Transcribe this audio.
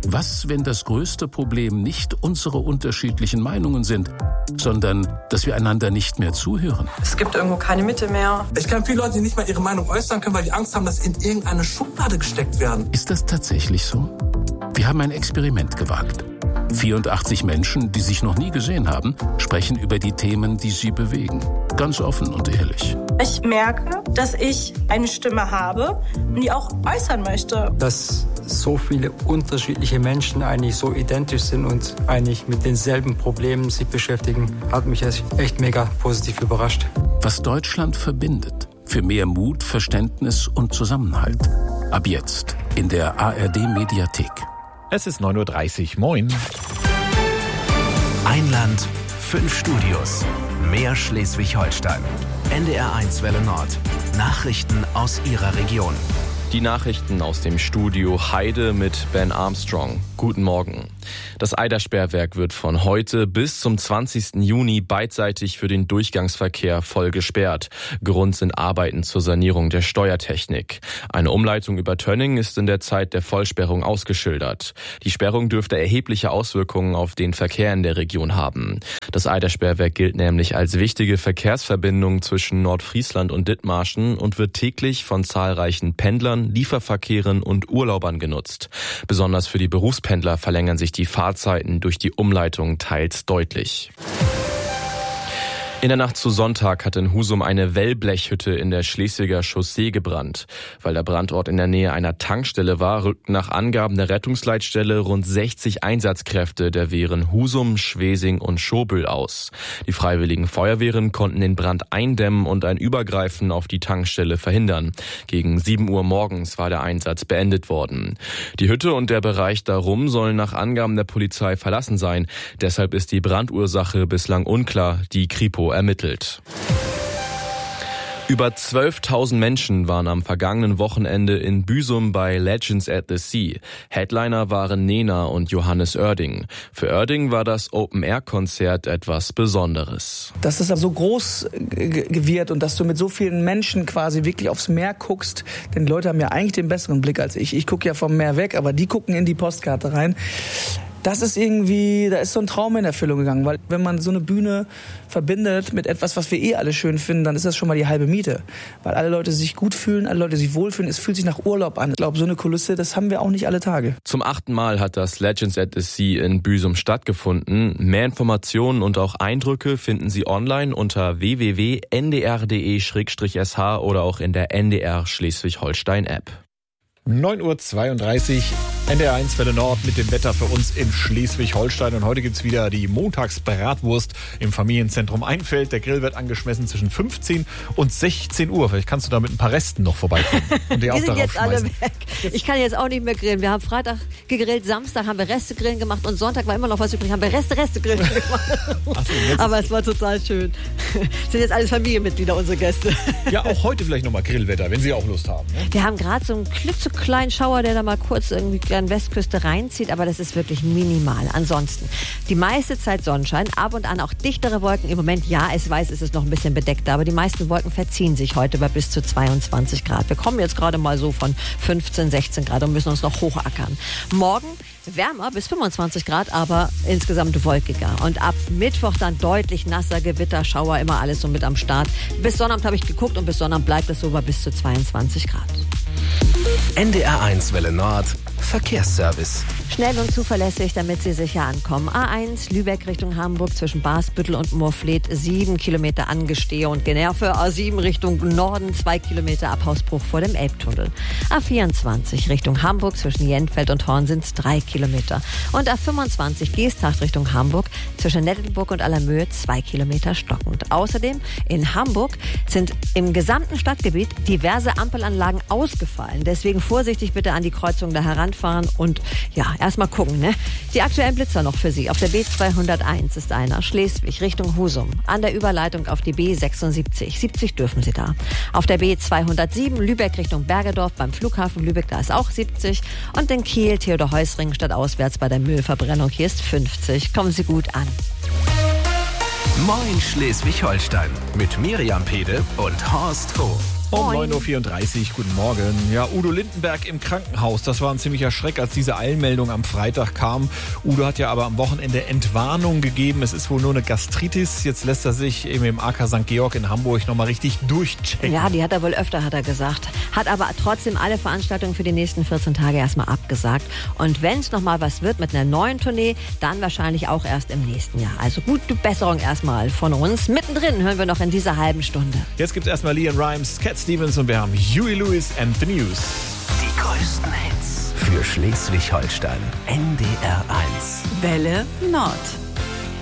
Was, wenn das größte Problem nicht unsere unterschiedlichen Meinungen sind, sondern dass wir einander nicht mehr zuhören? Es gibt irgendwo keine Mitte mehr. Ich kenne viele Leute, die nicht mal ihre Meinung äußern können, weil die Angst haben, dass sie in irgendeine Schublade gesteckt werden. Ist das tatsächlich so? Wir haben ein Experiment gewagt. 84 Menschen, die sich noch nie gesehen haben, sprechen über die Themen, die sie bewegen. Ganz offen und ehrlich. Ich merke, dass ich eine Stimme habe und die auch äußern möchte. Dass so viele unterschiedliche Menschen eigentlich so identisch sind und eigentlich mit denselben Problemen sich beschäftigen, hat mich echt mega positiv überrascht. Was Deutschland verbindet. Für mehr Mut, Verständnis und Zusammenhalt. Ab jetzt in der ARD-Mediathek. Es ist 9.30 Uhr. Moin. Ein Land, 5 Studios. Mehr Schleswig-Holstein. NDR1 Welle Nord. Nachrichten aus Ihrer Region. Die Nachrichten aus dem Studio Heide mit Ben Armstrong. Guten Morgen. Das Eidersperrwerk wird von heute bis zum 20. Juni beidseitig für den Durchgangsverkehr voll gesperrt. Grund sind Arbeiten zur Sanierung der Steuertechnik. Eine Umleitung über Tönning ist in der Zeit der Vollsperrung ausgeschildert. Die Sperrung dürfte erhebliche Auswirkungen auf den Verkehr in der Region haben. Das Eidersperrwerk gilt nämlich als wichtige Verkehrsverbindung zwischen Nordfriesland und Dithmarschen und wird täglich von zahlreichen Pendlern, Lieferverkehren und Urlaubern genutzt. Besonders für die Berufspendler verlängern sich die Fahrzeiten durch die Umleitung teils deutlich. In der Nacht zu Sonntag hat in Husum eine Wellblechhütte in der Schleswiger Chaussee gebrannt. Weil der Brandort in der Nähe einer Tankstelle war, rückten nach Angaben der Rettungsleitstelle rund 60 Einsatzkräfte der Wehren Husum, Schwesing und Schobel aus. Die freiwilligen Feuerwehren konnten den Brand eindämmen und ein Übergreifen auf die Tankstelle verhindern. Gegen 7 Uhr morgens war der Einsatz beendet worden. Die Hütte und der Bereich darum sollen nach Angaben der Polizei verlassen sein. Deshalb ist die Brandursache bislang unklar. Die Kripo ermittelt. Über 12.000 Menschen waren am vergangenen Wochenende in Büsum bei Legends at the Sea. Headliner waren Nena und Johannes Oerding. Für Oerding war das Open-Air-Konzert etwas Besonderes. Dass es so groß wird und dass du mit so vielen Menschen quasi wirklich aufs Meer guckst, denn die Leute haben ja eigentlich den besseren Blick als ich. Ich gucke ja vom Meer weg, aber die gucken in die Postkarte rein. Das ist irgendwie, da ist so ein Traum in Erfüllung gegangen, weil wenn man so eine Bühne verbindet mit etwas, was wir alle schön finden, dann ist das schon mal die halbe Miete. Weil alle Leute sich gut fühlen, alle Leute sich wohlfühlen, es fühlt sich nach Urlaub an. Ich glaube, so eine Kulisse, das haben wir auch nicht alle Tage. Zum 8. Mal hat das Legends at the Sea in Büsum stattgefunden. Mehr Informationen und auch Eindrücke finden Sie online unter www.ndr.de/sh oder auch in der NDR Schleswig-Holstein-App. 9.32 Uhr, NDR1 Welle Nord mit dem Wetter für uns in Schleswig-Holstein. Und heute gibt's wieder die Montagsbratwurst im Familienzentrum Einfeld. Der Grill wird angeschmissen zwischen 15 und 16 Uhr. Vielleicht kannst du da mit ein paar Resten noch vorbeikommen. Und die auch sind jetzt alle weg. Ich kann jetzt auch nicht mehr grillen. Wir haben Freitag gegrillt, Samstag haben wir Reste-Grillen gemacht und Sonntag war immer noch was übrig. Haben wir Reste-Grillen gemacht. Aber es war total schön. Sind jetzt alles Familienmitglieder, unsere Gäste. Ja, auch heute vielleicht nochmal Grillwetter, wenn Sie auch Lust haben. Ne? Wir haben gerade so einen klitzekleinen Schauer, der da mal kurz irgendwie an Westküste reinzieht, aber das ist wirklich minimal. Ansonsten die meiste Zeit Sonnenschein, ab und an auch dichtere Wolken. Im Moment, ja, es ist noch ein bisschen bedeckt, aber die meisten Wolken verziehen sich heute bei bis zu 22 Grad. Wir kommen jetzt gerade mal so von 15, 16 Grad und müssen uns noch hochackern. Morgen wärmer bis 25 Grad, aber insgesamt wolkiger. Und ab Mittwoch dann deutlich nasser, Gewitterschauer, immer alles so mit am Start. Bis Sonnabend habe ich geguckt und bis Sonnabend bleibt es so bei bis zu 22 Grad. NDR1 Welle Nord, Verkehrsservice. Schnell und zuverlässig, damit Sie sicher ankommen. A1 Lübeck Richtung Hamburg zwischen Basbüttel und Moorfleet 7 Kilometer Angestehe und Generve. A7 Richtung Norden 2 Kilometer Abhausbruch vor dem Elbtunnel. A24 Richtung Hamburg zwischen Jenfeld und Horn sind es 3 Kilometer. Und A25 Geesthacht Richtung Hamburg zwischen Nettelburg und Allermöhe 2 Kilometer stockend. Außerdem in Hamburg sind im gesamten Stadtgebiet diverse Ampelanlagen ausgefallen. Deswegen vorsichtig bitte an die Kreuzung da heranfahren und ja, erstmal gucken, ne? Die aktuellen Blitzer noch für Sie. Auf der B201 ist einer, Schleswig Richtung Husum. An der Überleitung auf die B76. 70 dürfen Sie da. Auf der B207 Lübeck Richtung Bergedorf beim Flughafen Lübeck, da ist auch 70. Und in Kiel Theodor-Heuss-Ring stadtauswärts bei der Müllverbrennung, hier ist 50. Kommen Sie gut an. Moin Schleswig-Holstein mit Miriam Pede und Horst Hof. Um 9.34 Uhr, guten Morgen. Ja, Udo Lindenberg im Krankenhaus. Das war ein ziemlicher Schreck, als diese Eilmeldung am Freitag kam. Udo hat ja aber am Wochenende Entwarnung gegeben. Es ist wohl nur eine Gastritis. Jetzt lässt er sich eben im AK St. Georg in Hamburg nochmal richtig durchchecken. Ja, die hat er wohl öfter, hat er gesagt. Hat aber trotzdem alle Veranstaltungen für die nächsten 14 Tage erstmal abgesagt. Und wenn es nochmal was wird mit einer neuen Tournee, dann wahrscheinlich auch erst im nächsten Jahr. Also gute Besserung erstmal von uns. Mittendrin hören wir noch in dieser halben Stunde. Jetzt gibt's erstmal Leanne Rimes, Cat Stevens und wir haben Huey Lewis and the News. Die größten Hits für Schleswig-Holstein. NDR 1. Welle Nord.